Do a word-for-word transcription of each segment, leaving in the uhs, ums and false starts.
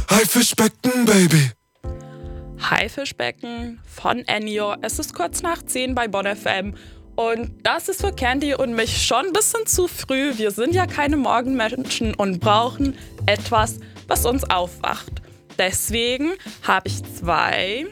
Haifischbecken, Baby. Haifischbecken von Ennio. Es ist kurz nach zehn bei Bonn F M. Und das ist für Candy und mich schon ein bisschen zu früh. Wir sind ja keine Morgenmenschen und brauchen etwas, was uns aufwacht. Deswegen habe ich zwei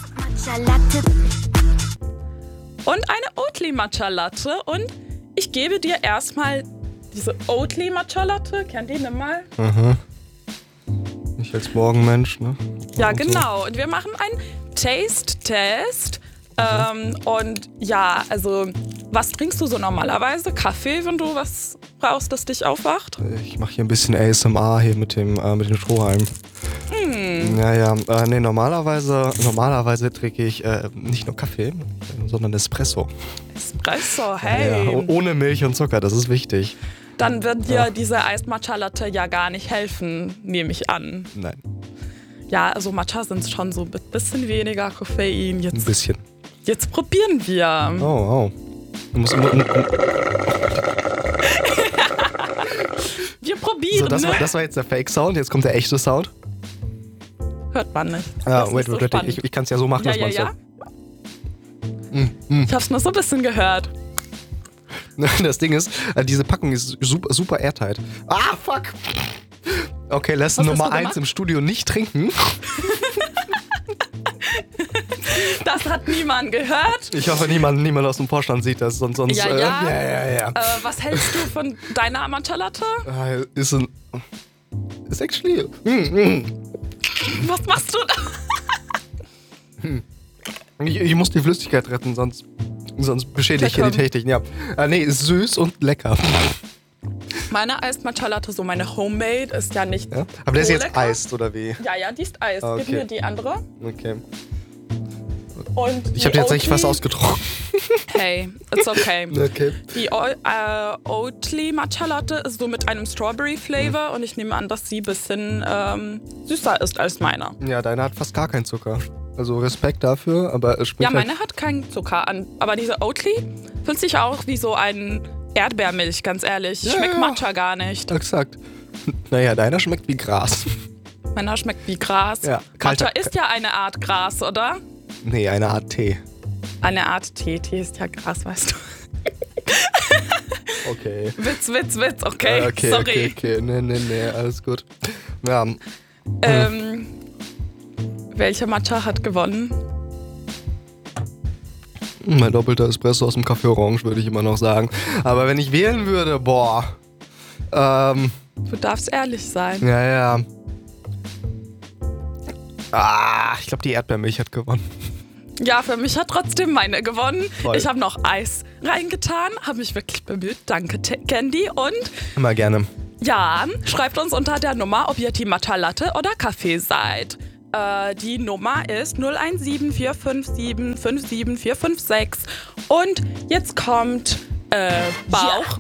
und eine Oatly Matcha Latte. Und ich gebe dir erstmal diese Oatly Matcha Latte. Candy, nimm mal. Aha. Ich als Morgenmensch, ne? Ja, Und genau. Und wir machen einen Taste-Test. Ähm, und ja, also, was trinkst du so normalerweise? Kaffee, wenn du was brauchst, das dich aufwacht? So. Ich mache hier ein bisschen A S M R hier mit dem, äh, mit dem Strohhalm. Hm. Ja, ja. Äh, nee, normalerweise, normalerweise trinke ich äh, nicht nur Kaffee, sondern Espresso. Espresso, hey. Ja, o- ohne Milch und Zucker, das ist wichtig. Dann wird dir Ja. diese Eis-Matcha-Latte ja gar nicht helfen, nehme ich an. Nein, Ja, also Matcha sind schon so ein bisschen weniger Koffein. ein Jetzt, bisschen. jetzt probieren wir. Oh, oh. Du musst immer, Wir probieren, so, das, war, ne? das war jetzt der Fake-Sound, jetzt kommt der echte Sound. Hört man nicht. Ah, Das ist wait, nicht so wait, wait, spannend. ich, ich kann es ja so machen, Ja, dass ja, man ja. so... Mm, mm. Ich hab's nur so ein bisschen gehört. Das Ding ist, äh, diese Packung ist super, super airtight. Ah, fuck! Okay, Lesson Was hast Nummer du eins gemacht? im Studio nicht trinken. Das hat niemand gehört. Ich hoffe, niemand, niemand aus dem Vorstand sieht das, sonst... sonst Ja, äh, ja. ja, ja, ja. Äh, was hältst du von deiner Matcha-Latte? Äh, ist ein... Ist actually... Mm, mm. Was machst du da? Ich, ich muss die Flüssigkeit retten, sonst... Sonst beschädige ich hier die Lecker. Technik. Ja. Äh, nee, ist süß und lecker. Meine Eis-Matcha-Latte, so meine Homemade, ist ja nicht Ja? Aber der ist so jetzt lecker. Eis, oder wie? Ja, ja, die ist Eis. Ah, Gib okay. mir die andere. Okay. Und Ich die habe tatsächlich Oatly- was ausgetrunken. Hey, it's okay. Okay. Die O- äh, Oatly Matcha Latte ist so mit einem Strawberry Flavor und ich nehme an, dass sie ein bisschen ähm, süßer ist als meine. Ja, deine hat fast gar keinen Zucker. Also Respekt dafür, aber es schmeckt Ja, halt... meine hat keinen Zucker an. Aber diese Oatly fühlt sich auch wie so ein Erdbeermilch, ganz ehrlich. Ja, Schmeckt ja. Matcha gar nicht. Exakt. Naja, deiner schmeckt wie Gras. Meiner schmeckt wie Gras. Ja, kalter- Matcha ist ja eine Art Gras, oder? Nee, eine Art Tee. Eine Art Tee. Tee ist ja Gras, weißt du. Okay. Witz, Witz, Witz, okay. Äh, okay, Sorry. okay, okay. Nee, nee, nee, alles gut. Ja, Ähm, welche Matcha hat gewonnen? mein doppelter Espresso aus dem Café Orange, würde ich immer noch sagen. Aber wenn ich wählen würde, boah. Ähm, Du darfst ehrlich sein. ja, ja. Ah, ich glaube, die Erdbeermilch hat gewonnen. Ja, für mich hat trotzdem meine gewonnen. Toll. Ich habe noch Eis reingetan, habe mich wirklich bemüht. Danke, T- Candy. Und Immer gerne. ja, schreibt uns unter der Nummer, ob ihr Team Matcha Latte oder Kaffee seid. Äh, die Nummer ist null eins sieben vier fünf sieben fünf sieben vier fünf sechs. Und jetzt kommt äh, Bauch,